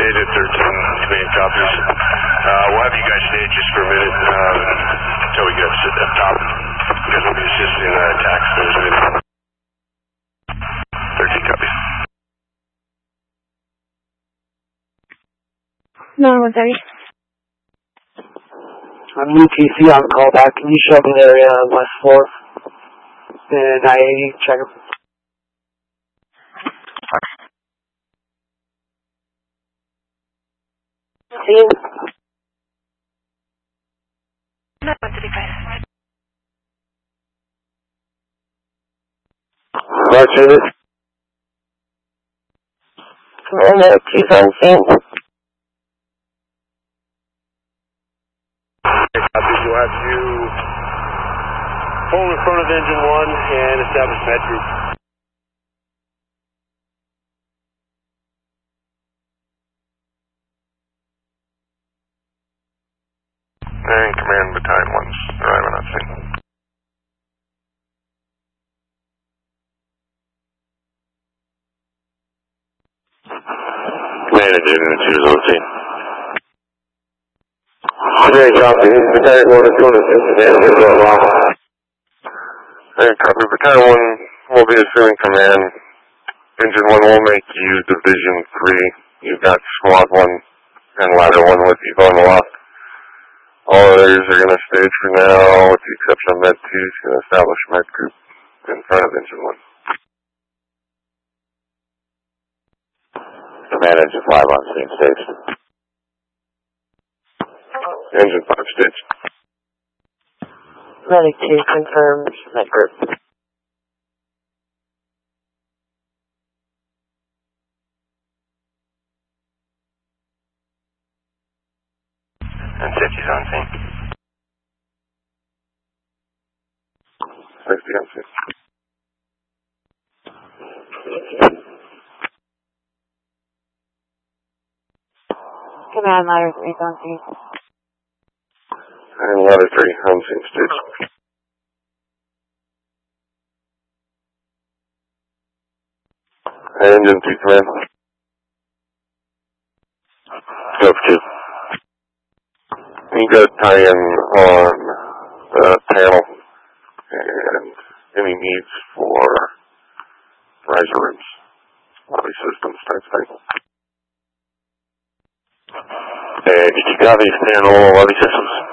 Data 13, command copies. We'll have you guys stay just for a minute until we get up top. You guys will be assisting attacks for this minute. 13 copies. No, 130. I'm UTC on callback. Can you show me the area on West 4th and I-80? Check them. See you. No, 135. Roger this. Commander, please on scene. Copies. We'll have you pull in front of engine 1 and establish med group. And command battalion 1's arriving on scene. Command Unit 2 is on scene. Great copy. Battalion 1 is going to assist. Hey, copy. Battalion 1 will be assuming command. Engine 1 will make you Division 3. You've got Squad 1 and Ladder 1 with you on the left. All others are going to stage for now, with the exception of Med 2, is going to establish Med Group in front of Engine 1. Command Engine 5 on scene stage. Engine 5 stage. Medic 2 confirms med group. And safety's on scene. Safety on scene. Command ladder 3 on scene. And Ladder 3 on scene stage. And Engine 2 command. Go for 2. You got to tie in on the panel and any needs for riser rooms, lobby systems type thing. And did you copy panel lobby systems?